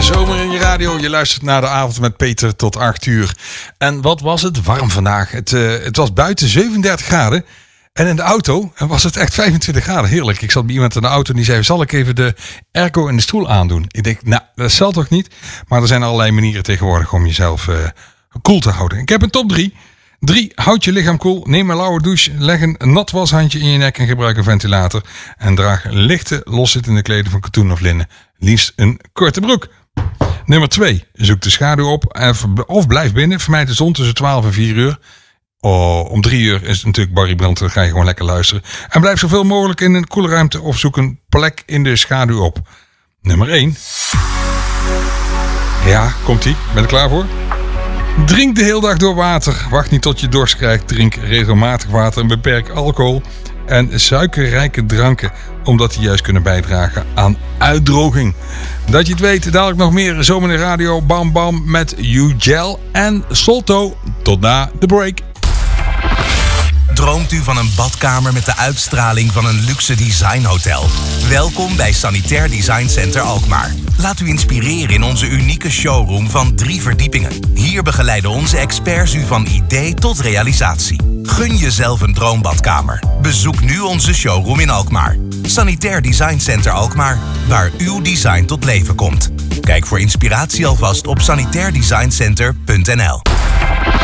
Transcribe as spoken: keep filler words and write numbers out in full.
Zomer in je radio. Je luistert naar de avond met Peter tot acht uur. En wat was het warm vandaag. Het, uh, het was buiten zevenendertig graden. En in de auto was het echt vijfentwintig graden. Heerlijk. Ik zat bij iemand in de auto en die zei... zal ik even de airco in de stoel aandoen? Ik denk, nou, dat zal toch niet? Maar er zijn allerlei manieren tegenwoordig om jezelf uh, koel te houden. Ik heb een top drie. Drie, houd je lichaam koel. Neem een lauwe douche. Leg een nat washandje in je nek en gebruik een ventilator. En draag lichte, loszittende kleding van katoen of linnen. Liefst een korte broek. Nummer twee, zoek de schaduw op of blijf binnen. Vermijd de zon tussen twaalf en vier uur. Oh, om drie uur is het natuurlijk Barry Brandt. Dan ga je gewoon lekker luisteren. En blijf zoveel mogelijk in een koele ruimte of zoek een plek in de schaduw op. Nummer één. Ja, komt-ie. Ben je er klaar voor? Drink de hele dag door water. Wacht niet tot je dorst krijgt. Drink regelmatig water en beperk alcohol en suikerrijke dranken, omdat die juist kunnen bijdragen aan uitdroging. Dat je het weet, dadelijk nog meer Zomer in de radio. Bam Bam met U-Gel en Solto. Tot na de break. Droomt u van een badkamer met de uitstraling van een luxe designhotel? Welkom bij Sanitair Design Center Alkmaar. Laat u inspireren in onze unieke showroom van drie verdiepingen. Hier begeleiden onze experts u van idee tot realisatie. Gun jezelf een droombadkamer. Bezoek nu onze showroom in Alkmaar. Sanitair Design Center Alkmaar, waar uw design tot leven komt. Kijk voor inspiratie alvast op sanitair design center punt n l.